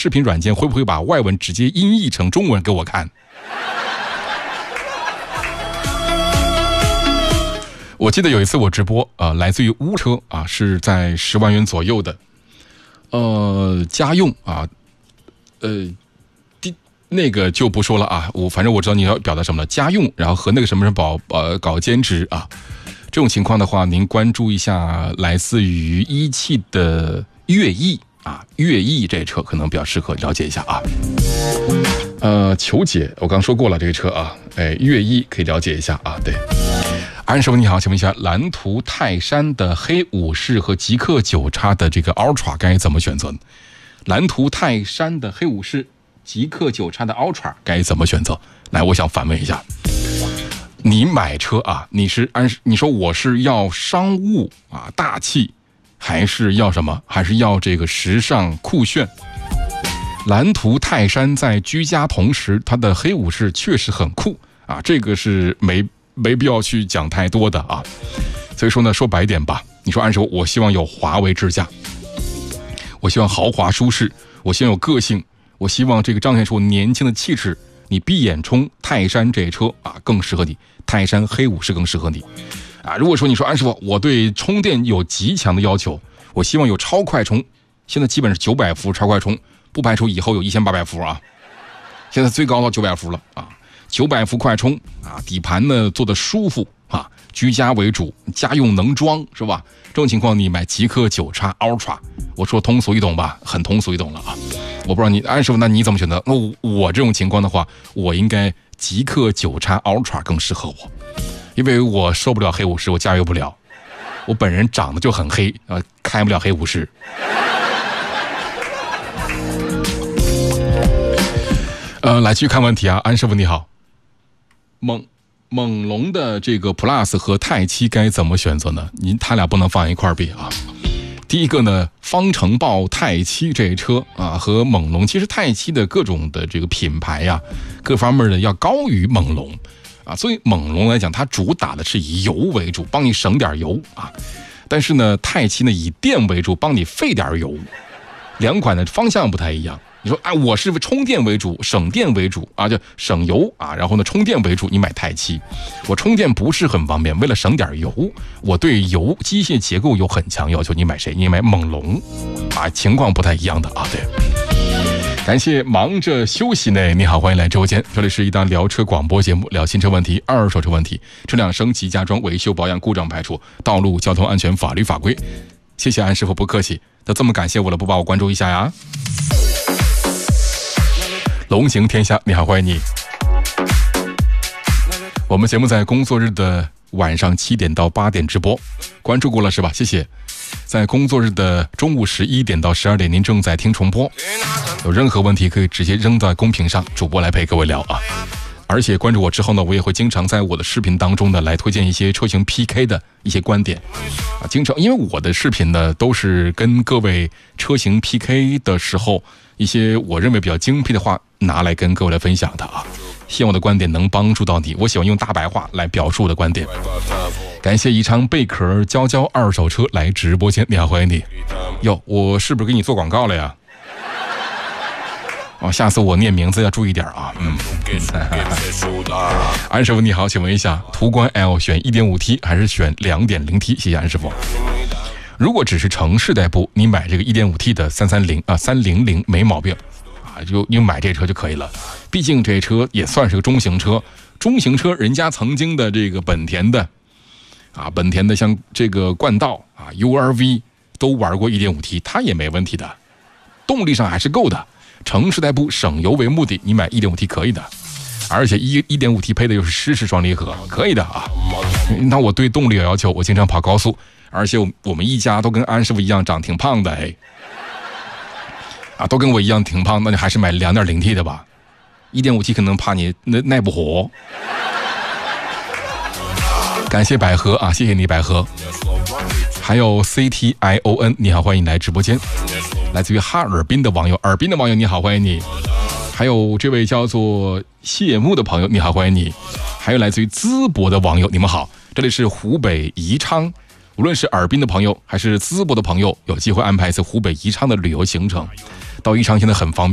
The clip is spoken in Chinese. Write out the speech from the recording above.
视频软件会不会把外文直接音译成中文给我看？我记得有一次我直播来自于乌车是在10万元左右的家用那个就不说了反正我知道你要表达什么了，家用，然后和那个什么搞兼职这种情况的话，您关注一下来自于一汽的悦翼悦翼这车可能比较适合了解一下球姐我刚说过了这个车悦翼可以了解一下对。安师傅你好，请问一下，蓝图泰山的黑武士和极氪9叉的这个 Ultra 该怎么选择呢？蓝图泰山的黑武士，极氪9叉的 Ultra 该怎么选择？来，我想反问一下，你买车你说我是要商务大气，还是要什么？还是要这个时尚酷炫？蓝图泰山在居家同时，它的黑武士确实很酷这个是没必要去讲太多的所以说呢，说白一点吧，你说安师傅，我希望有华为智驾，我希望豪华舒适，我希望有个性，我希望这个彰显出年轻的气质。你闭眼冲泰山这车更适合你，泰山黑武士更适合你如果说你说安师傅，我对充电有极强的要求，我希望有超快充，现在基本是900伏超快充，不排除以后有1800伏现在最高到900伏了900伏快充底盘呢做的舒服居家为主，家用能装是吧？这种情况你买极氪9叉 Ultra， 我说通俗易懂吧，很通俗易懂了我不知道你安师傅，那你怎么选择？我这种情况的话，我应该极氪9叉 Ultra 更适合我，因为我受不了黑武士，我驾驭不了，我本人长得就很黑开不了黑武士。来继续看问题安师傅你好，猛龙的这个 Plus 和泰七该怎么选择呢？他俩不能放一块比第一个呢，方程豹泰七这车和猛龙，其实泰七的各种的这个品牌各方面的要高于猛龙所以猛龙来讲，它主打的是以油为主，帮你省点油但是呢，泰七呢以电为主，帮你费点油，两款的方向不太一样。你说我是充电为主，省电为主就省油然后呢充电为主，你买泰七。我充电不是很方便，为了省点油，我对油机械结构有很强要求，你买谁？你买猛龙情况不太一样的对。感谢忙着休息呢，你好，欢迎来直播间，这里是一档聊车广播节目，聊新车问题、二手车问题、车辆升级加装、维修保养、故障排除、道路交通安全、法律法规。谢谢安师傅，不客气，都这么感谢我了，不把我关注一下呀？龙行天下，你好，欢迎你。我们节目在工作日的晚上7点到8点直播，关注过了是吧？谢谢。在工作日的中午11点到12点，您正在听重播。有任何问题可以直接扔在公屏上，主播来陪各位聊而且关注我之后呢，我也会经常在我的视频当中呢来推荐一些车型 PK 的一些观点经常因为我的视频呢都是跟各位车型 PK 的时候一些我认为比较精辟的话拿来跟各位来分享的希望我的观点能帮助到你，我喜欢用大白话来表述我的观点。感谢宜昌贝壳娇娇二手车来直播间，你好，欢迎你。我是不是给你做广告了呀？下次我念名字要注意点安师傅你好，请问一下，途观 L 选 1.5T 还是选 2.0T？ 谢谢安师傅。如果只是城市代步，你买这个 1.5T 的300没毛病就你买这车就可以了。毕竟这车也算是个中型车，人家曾经的这个本田的像这个冠道URV 都玩过 1.5T， 它也没问题的，动力上还是够的。城市代步省油为目的，你买 1.5T 可以的，而且 1.5T 配的又是湿式双离合，可以的那我对动力有要求，我经常跑高速，而且我们一家都跟安师傅一样长挺胖的都跟我一样挺胖，那你还是买 2.0T 的吧， 1.5T 可能怕你耐不活。感谢百合谢谢你百合。还有 CTION 你好，欢迎来直播间。来自于哈尔滨的网友，你好，欢迎你。还有这位叫做谢幕的朋友，你好，欢迎你。还有来自于淄博的网友，你们好，这里是湖北宜昌。无论是尔滨的朋友还是淄博的朋友，有机会安排一次湖北宜昌的旅游行程，到宜昌现在很方便。